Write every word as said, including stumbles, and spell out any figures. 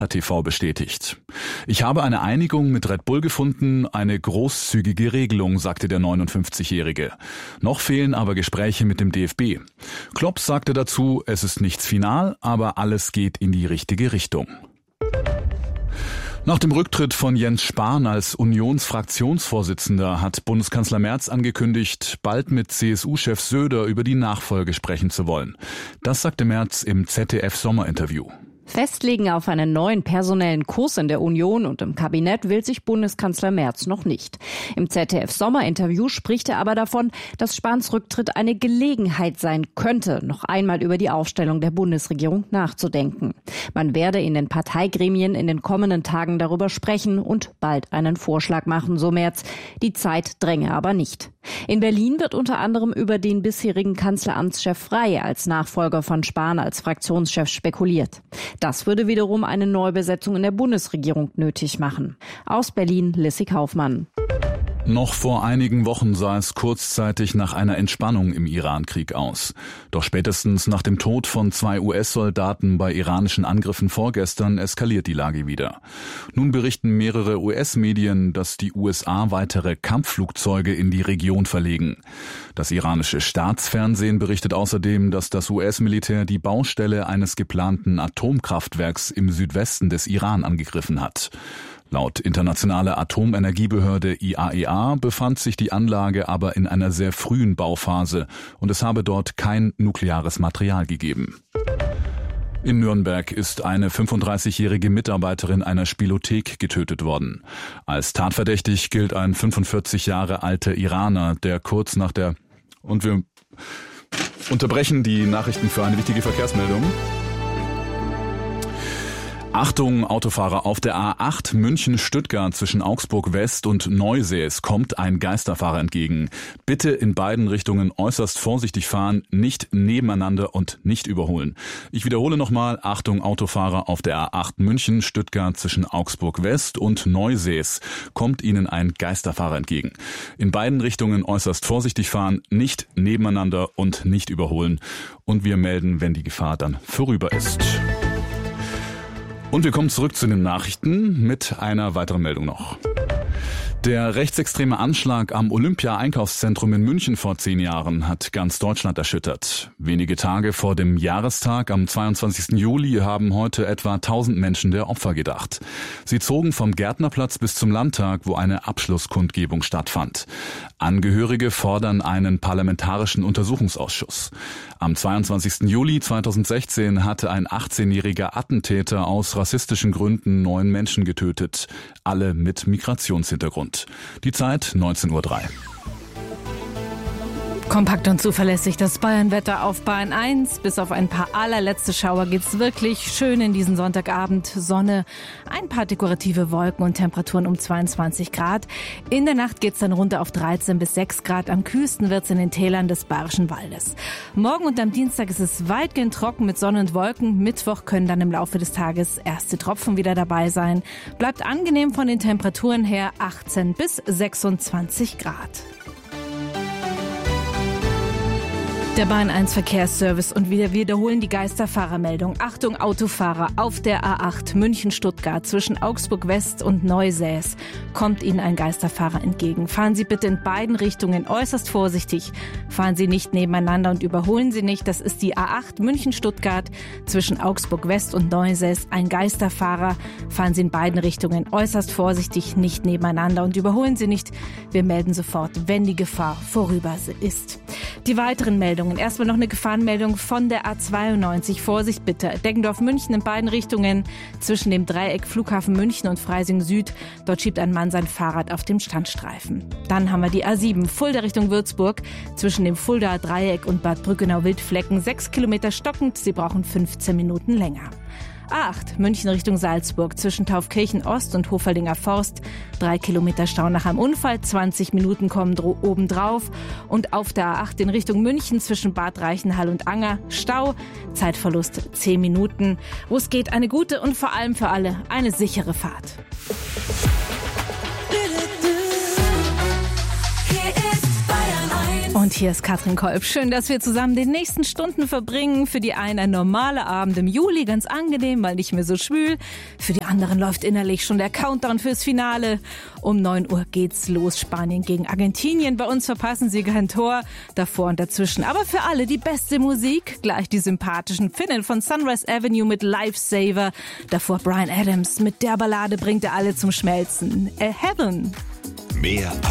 T V bestätigt. Ich habe eine Einigung mit Red Bull gefunden, eine großzügige Regelung, sagte der neunundfünfzigjährige. Noch fehlen aber Gespräche mit dem D F B. Klopp sagte dazu, es ist nichts final, aber alles geht in die richtige Richtung. Nach dem Rücktritt von Jens Spahn als Unionsfraktionsvorsitzender hat Bundeskanzler Merz angekündigt, bald mit C S U-Chef Söder über die Nachfolge sprechen zu wollen. Das sagte Merz im Z D F-Sommerinterview. Festlegen auf einen neuen personellen Kurs in der Union und im Kabinett will sich Bundeskanzler Merz noch nicht. Im Z D F-Sommerinterview spricht er aber davon, dass Spahns Rücktritt eine Gelegenheit sein könnte, noch einmal über die Aufstellung der Bundesregierung nachzudenken. Man werde in den Parteigremien in den kommenden Tagen darüber sprechen und bald einen Vorschlag machen, so Merz. Die Zeit dränge aber nicht. In Berlin wird unter anderem über den bisherigen Kanzleramtschef Frey als Nachfolger von Spahn als Fraktionschef spekuliert. Das würde wiederum eine Neubesetzung in der Bundesregierung nötig machen. Aus Berlin, Lissy Kaufmann. Noch vor einigen Wochen sah es kurzzeitig nach einer Entspannung im Iran-Krieg aus. Doch spätestens nach dem Tod von zwei U S-Soldaten bei iranischen Angriffen vorgestern eskaliert die Lage wieder. Nun berichten mehrere U S-Medien, dass die U S A weitere Kampfflugzeuge in die Region verlegen. Das iranische Staatsfernsehen berichtet außerdem, dass das U S-Militär die Baustelle eines geplanten Atomkraftwerks im Südwesten des Iran angegriffen hat. Laut internationaler Atomenergiebehörde I A E A befand sich die Anlage aber in einer sehr frühen Bauphase und es habe dort kein nukleares Material gegeben. In Nürnberg ist eine fünfunddreißigjährige Mitarbeiterin einer Spielothek getötet worden. Als tatverdächtig gilt ein fünfundvierzig Jahre alter Iraner, der kurz nach der... Und wir unterbrechen die Nachrichten für eine wichtige Verkehrsmeldung. Achtung, Autofahrer, auf der A acht München-Stuttgart zwischen Augsburg West und Neusäß kommt ein Geisterfahrer entgegen. Bitte in beiden Richtungen äußerst vorsichtig fahren, nicht nebeneinander und nicht überholen. Ich wiederhole nochmal, Achtung, Autofahrer, auf der A acht München-Stuttgart zwischen Augsburg West und Neusäß kommt Ihnen ein Geisterfahrer entgegen. In beiden Richtungen äußerst vorsichtig fahren, nicht nebeneinander und nicht überholen. Und wir melden, wenn die Gefahr dann vorüber ist. Und wir kommen zurück zu den Nachrichten mit einer weiteren Meldung noch. Der rechtsextreme Anschlag am Olympia-Einkaufszentrum in München vor zehn Jahren hat ganz Deutschland erschüttert. Wenige Tage vor dem Jahrestag am zweiundzwanzigsten Juli haben heute etwa tausend Menschen der Opfer gedacht. Sie zogen vom Gärtnerplatz bis zum Landtag, wo eine Abschlusskundgebung stattfand. Angehörige fordern einen parlamentarischen Untersuchungsausschuss. Am zweiundzwanzigsten Juli zweitausendsechzehn hatte ein achtzehnjähriger Attentäter aus rassistischen Gründen neun Menschen getötet, alle mit Migrationshintergrund. Die Zeit neunzehn Uhr drei. Kompakt und zuverlässig das Bayernwetter auf Bayern eins. Bis auf ein paar allerletzte Schauer geht's wirklich schön in diesen Sonntagabend. Sonne, ein paar dekorative Wolken und Temperaturen um zweiundzwanzig Grad. In der Nacht geht's dann runter auf dreizehn bis sechs Grad. Am kühlsten wird's in den Tälern des Bayerischen Waldes. Morgen und am Dienstag ist es weitgehend trocken mit Sonne und Wolken. Mittwoch können dann im Laufe des Tages erste Tropfen wieder dabei sein. Bleibt angenehm von den Temperaturen her, achtzehn bis sechsundzwanzig Grad. Der Bayern eins Verkehrsservice und wir wiederholen die Geisterfahrermeldung. Achtung Autofahrer, auf der A acht München-Stuttgart zwischen Augsburg West und Neusäß kommt Ihnen ein Geisterfahrer entgegen. Fahren Sie bitte in beiden Richtungen äußerst vorsichtig. Fahren Sie nicht nebeneinander und überholen Sie nicht. Das ist die A acht München-Stuttgart zwischen Augsburg West und Neusäß. Ein Geisterfahrer. Fahren Sie in beiden Richtungen äußerst vorsichtig, nicht nebeneinander und überholen Sie nicht. Wir melden sofort, wenn die Gefahr vorüber ist. Die weiteren Meldungen. Erstmal noch eine Gefahrenmeldung von der A zweiundneunzig. Vorsicht bitte. Deggendorf-München in beiden Richtungen zwischen dem Dreieck Flughafen München und Freising Süd. Dort schiebt ein Mann sein Fahrrad auf dem Standstreifen. Dann haben wir die A sieben. Fulda Richtung Würzburg zwischen dem Fuldaer Dreieck und Bad Brückenau-Wildflecken. Sechs Kilometer stockend. Sie brauchen fünfzehn Minuten länger. A acht, München Richtung Salzburg, zwischen Taufkirchen Ost und Hoferdinger Forst. Drei Kilometer Stau nach einem Unfall, zwanzig Minuten kommen dro- obendrauf. Und auf der A acht in Richtung München zwischen Bad Reichenhall und Anger, Stau, Zeitverlust zehn Minuten. Wo es geht, eine gute und vor allem für alle eine sichere Fahrt. Und Und hier ist Katrin Kolb. Schön, dass wir zusammen die nächsten Stunden verbringen. Für die einen ein normaler Abend im Juli, ganz angenehm, weil nicht mehr so schwül. Für die anderen läuft innerlich schon der Countdown fürs Finale. Um neun Uhr geht's los. Spanien gegen Argentinien. Bei uns verpassen sie kein Tor. Davor und dazwischen. Aber für alle die beste Musik. Gleich die sympathischen Finnen von Sunrise Avenue mit Lifesaver. Davor Bryan Adams mit der Ballade bringt er alle zum Schmelzen. A Heaven. Mehr